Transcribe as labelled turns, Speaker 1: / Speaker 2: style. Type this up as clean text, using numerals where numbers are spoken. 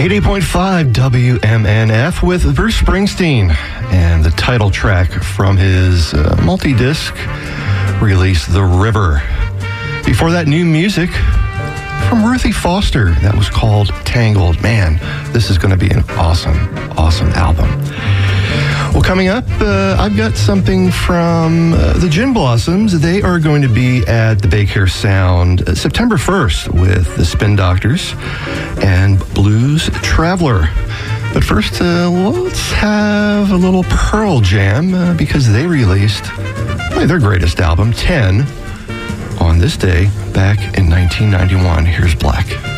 Speaker 1: 88.5 WMNF with Bruce Springsteen and the title track from his multi-disc release, The River. Before that, new music from Ruthie Foster that was called Tangled. Man, this is going to be an awesome album. Well, coming up, I've got something from the Gin Blossoms. They are going to be at the Big Hair Sound September 1st with the Spin Doctors and Blues Traveler. But first, let's have a little Pearl Jam because they released their greatest album, 10, on this day back in 1991. Here's Black.